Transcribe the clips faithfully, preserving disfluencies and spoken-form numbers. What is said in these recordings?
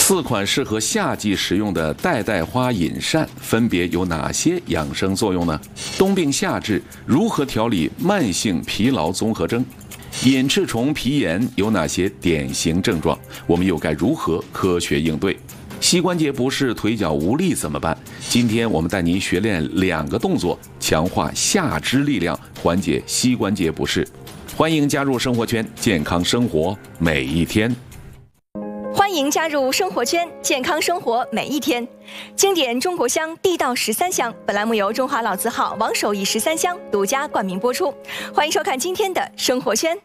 四款适合夏季食用的代代花饮膳分别有哪些养生作用呢？冬病夏治如何调理慢性疲劳综合征？隐翅虫皮炎有哪些典型症状？我们又该如何科学应对？膝关节不适、腿脚无力怎么办？今天我们带您学练两个动作，强化下肢力量，缓解膝关节不适。欢迎加入生活圈，健康生活每一天。 欢迎加入生活圈，健康生活每一天。经典中国香，地道十三香。本栏目由中华老字号王守义十三香独家冠名播出。欢迎收看今天的生活圈。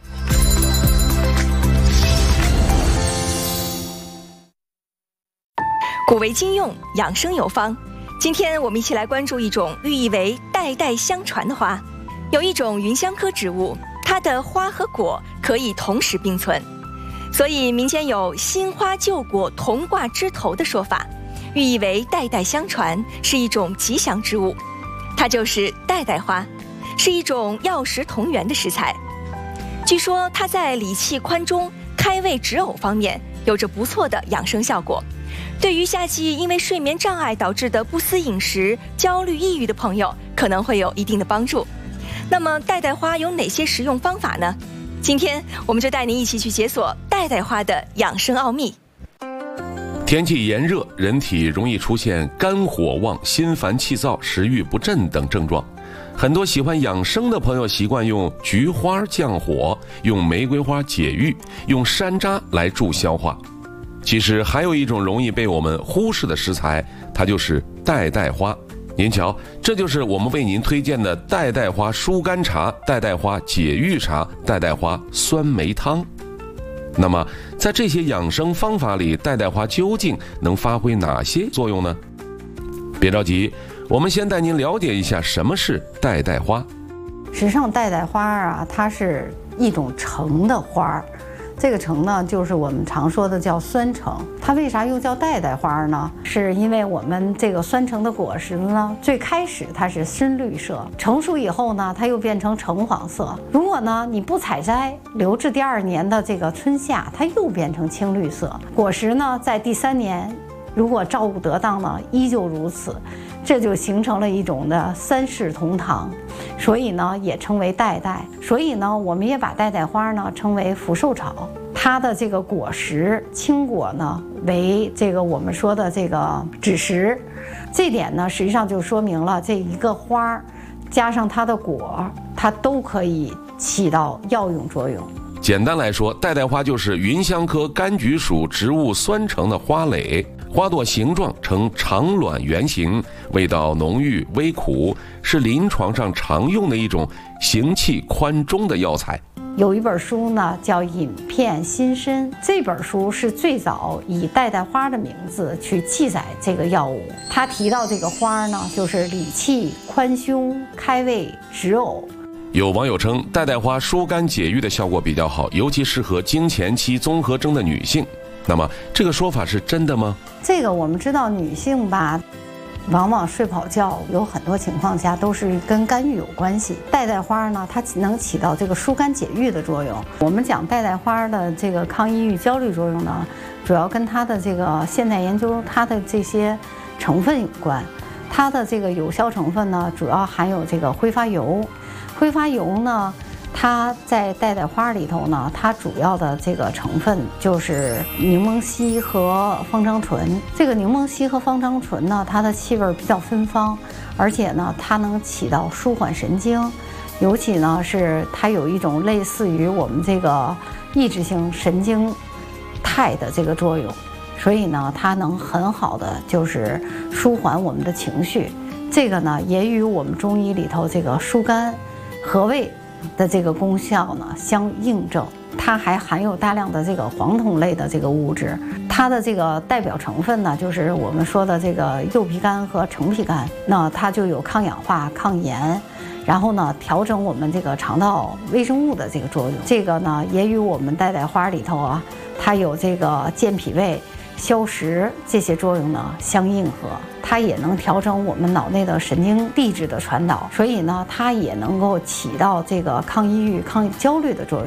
古为今用，养生有方。今天我们一起来关注一种寓意为代代相传的花。有一种芸香科植物，它的花和果可以同时并存，所以民间有新花旧果同挂枝头的说法，寓意为代代相传，是一种吉祥之物。它就是代代花，是一种药食同源的食材。据说它在理气宽中、开胃止呕方面有着不错的养生效果。对于夏季因为睡眠障碍导致的不思饮食、焦虑、抑郁的朋友，可能会有一定的帮助。那么代代花有哪些食用方法呢？今天我们就带您一起去解锁代代花的养生奥秘。 天气炎热，人体容易出现肝火旺、心烦气躁、食欲不振等症状。很多喜欢养生的朋友习惯用菊花降火，用玫瑰花解郁，用山楂来助消化。其实还有一种容易被我们忽视的食材，它就是代代花。您瞧，这就是我们为您推荐的代代花疏肝茶、代代花解郁茶、代代花酸梅汤。那么在这些养生方法里，代代花究竟能发挥哪些作用呢？别着急，我们先带您了解一下什么是代代花。 实际上代代花啊，它是一种橙的花，这个橙呢，就是我们常说的叫酸橙。它为啥又叫代代花呢？是因为我们这个酸橙的果实呢，最开始它是深绿色，成熟以后呢，它又变成橙黄色。如果呢你不采摘，留至第二年的这个春夏，它又变成青绿色。果实呢，在第三年，如果照顾得当呢，依旧如此。这就形成了一种的三世同堂，所以呢也称为代代。所以呢我们也把代代花呢称为福寿草。它的这个果实青果呢为这个我们说的这个枳实，这点呢实际上就说明了这一个花加上它的果，它都可以起到药用作用。 简单来说，代代花就是芸香科柑橘属植物酸橙的花蕾，花朵形状呈长卵圆形，味道浓郁微苦，是临床上常用的一种行气宽中的药材。 有一本书呢叫《饮片心参》，这本书是最早以代代花的名字去记载这个药物。它提到这个花呢，就是理气宽胸、开胃止呕。 有网友称代代花疏肝解郁的效果比较好，尤其适合经前期综合征的女性。那么这个说法是真的吗？ 这个我们知道，女性吧往往睡不好觉，有很多情况下都是跟肝郁有关系。代代花呢，它能起到这个疏肝解郁的作用。我们讲代代花的这个抗抑郁焦虑作用呢，主要跟它的这个现代研究它的这些成分有关。它的这个有效成分呢，主要含有这个挥发油。挥发油呢，它在代代花里头呢，它主要的这个成分就是柠檬烯和芳樟醇。这个柠檬烯和芳樟醇呢，它的气味比较芬芳，而且呢，它能起到舒缓神经，尤其呢是它有一种类似于我们这个抑制性神经肽的这个作用，所以呢，它能很好的就是舒缓我们的情绪。这个呢，也与我们中医里头这个疏肝和胃的这个功效呢相印证。它还含有大量的这个黄酮类的这个物质，它的这个代表成分呢就是我们说的这个柚皮苷和橙皮苷，那它就有抗氧化、抗炎，然后呢调整我们这个肠道微生物的这个作用。这个呢也与我们代代花里头啊，它有这个健脾胃、消食这些作用呢相应和。它也能调整我们脑内的神经递质的传导，所以呢它也能够起到这个抗抑郁、抗焦虑的作用。